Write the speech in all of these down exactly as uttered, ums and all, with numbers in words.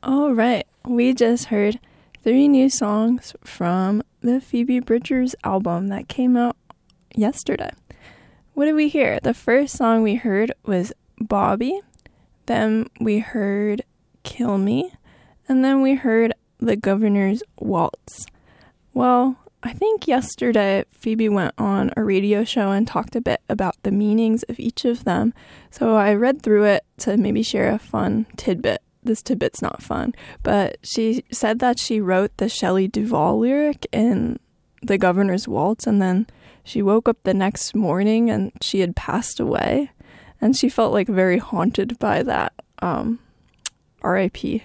All right, we just heard three new songs from the Phoebe Bridgers album that came out yesterday. What did we hear? The first song we heard was Bobby, then we heard Kill Me, and then we heard The Governor's Waltz. Well, I think yesterday Phoebe went on a radio show and talked a bit about the meanings of each of them, so I read through it to maybe share a fun tidbit. This tidbit's not fun, but she said that she wrote the Shelley Duvall lyric in The Governor's Waltz, and then she woke up the next morning and she had passed away, and she felt like very haunted by that, um, R I P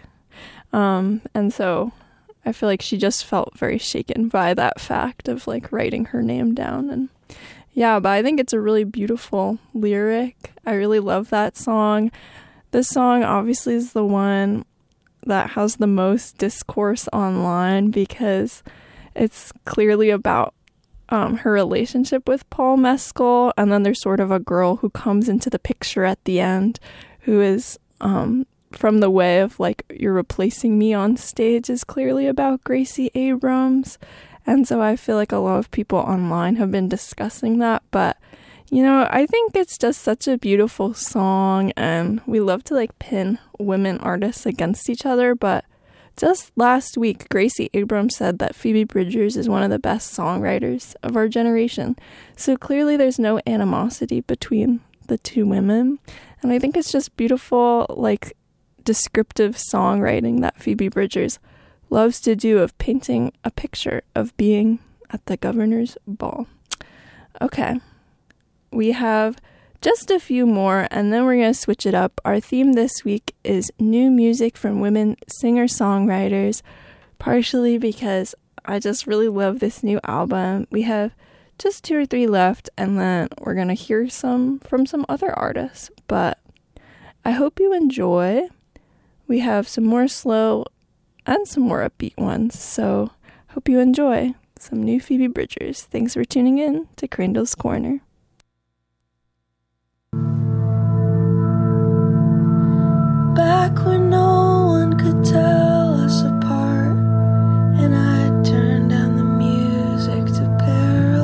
Um, and so I feel like she just felt very shaken by that fact of like writing her name down. And yeah, but I think it's a really beautiful lyric. I really love that song. This song obviously is the one that has the most discourse online because it's clearly about um, her relationship with Paul Mescal, and then there's sort of a girl who comes into the picture at the end who is um, from the way of like, you're replacing me on stage is clearly about Gracie Abrams. And so I feel like a lot of people online have been discussing that, but you know, I think it's just such a beautiful song, and we love to like pin women artists against each other, but just last week, Gracie Abrams said that Phoebe Bridgers is one of the best songwriters of our generation. So clearly there's no animosity between the two women, and I think it's just beautiful, like, descriptive songwriting that Phoebe Bridgers loves to do of painting a picture of being at the governor's ball. Okay. We have just a few more, and then we're going to switch it up. Our theme this week is new music from women singer-songwriters, partially because I just really love this new album. We have just two or three left, and then we're going to hear some from some other artists. But I hope you enjoy. We have some more slow and some more upbeat ones, so hope you enjoy some new Phoebe Bridgers. Thanks for tuning in to Crandall's Corner.